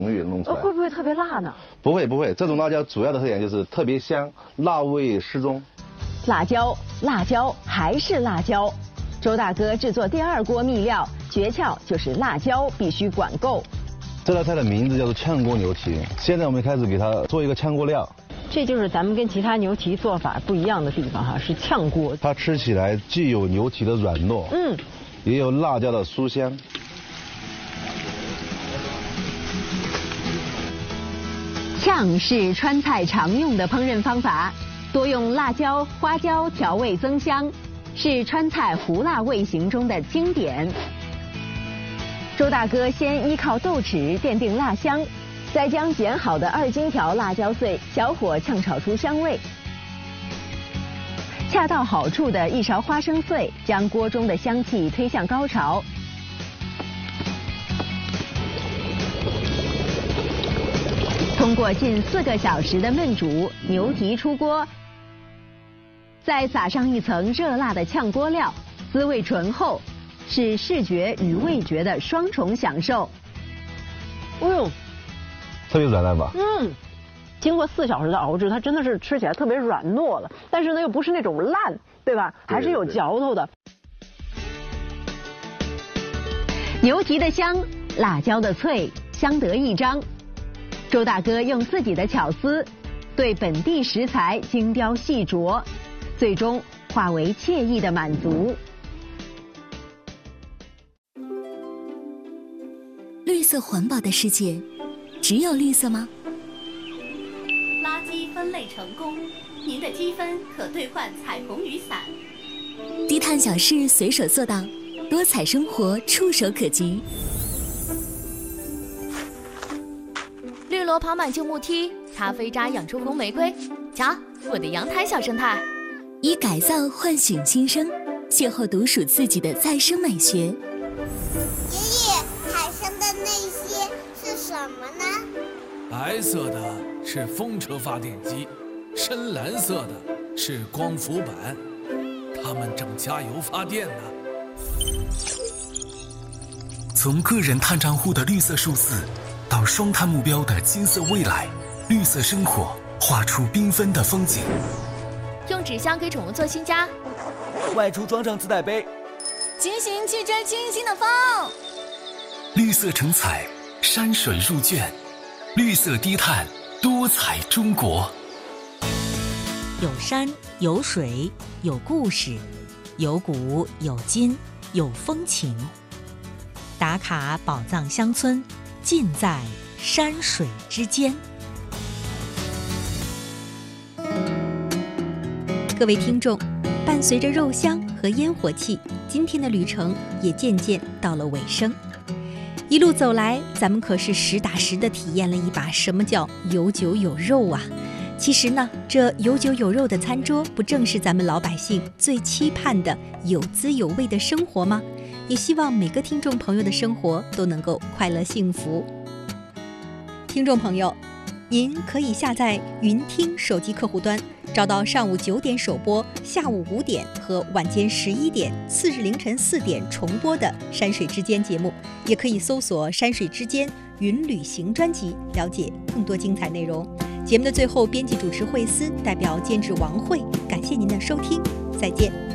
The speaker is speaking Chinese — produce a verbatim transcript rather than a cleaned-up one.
浓郁弄出来。 会不会特别辣呢？ 不会不会，这种辣椒主要的特点就是特别香，辣味适中。 辣椒，辣椒还是辣椒。周大哥制作第二锅秘料，诀窍就是辣椒必须管够。 这道菜的名字叫做炝锅牛蹄，现在我们开始给它做一个炝锅料。 这就是咱们跟其他牛蹄做法不一样的地方哈，是炝锅。 它吃起来既有牛蹄的软糯，嗯，也有辣椒的酥香。 炝是川菜常用的烹饪方法，多用辣椒、花椒调味增香，是川菜胡辣味型中的经典。周大哥先依靠豆豉奠定辣香。再将剪好的二荆条辣椒碎小火炝炒出香味，恰到好处的一勺花生碎将锅中的香气推向高潮。通过近四个小时的焖煮，牛蹄出锅，再撒上一层热辣的炝锅料，滋味醇厚，是视觉与味觉的双重享受。 哎呦！ 特别软烂吧？ 嗯，经过四小时的熬制，它真的是吃起来特别软糯了，但是呢又不是那种烂，对吧？还是有嚼头的。 牛蹄的香，辣椒的脆，相得益彰。周大哥用自己的巧思，对本地食材精雕细琢，最终化为惬意的满足。 绿色环保的世界。只有绿色吗？ 垃圾分类成功，您的积分可兑换彩虹雨伞。 低碳小事随手做到，多彩生活触手可及。 绿萝跑满旧木梯，咖啡渣养出红玫瑰。瞧，我的阳台小生态。 以改造唤醒新生，邂逅独属自己的再生美学。 爷爷，海上的那些是什么呢？ 白色的是风车发电机，深蓝色的是光伏板，它们正加油发电呢。 从个人碳账户的绿色数字，到双碳目标的金色未来，绿色生活画出缤纷的风景。 用纸箱给宠物做新家， 外出装上自带杯， 骑行去追清新的风。 绿色成彩，山水入卷，绿色低碳，多彩中国。 有山有水有故事，有古有今有风情。打卡宝藏乡村，尽在山水之间。各位听众，伴随着肉香和烟火气，今天的旅程也渐渐到了尾声。一路走来，咱们可是实打实的体验了一把什么叫有酒有肉啊！其实呢，这有酒有肉的餐桌，不正是咱们老百姓最期盼的有滋有味的生活吗？也希望每个听众朋友的生活都能够快乐幸福。听众朋友，您可以下载云听手机客户端，找到上午九点首播、下午五点和晚间十一点、次日凌晨四点重播的《山水之间》节目，也可以搜索《山水之间云旅行》专辑，了解更多精彩内容。节目的最后，编辑主持惠思代表监制王慧，感谢您的收听，再见。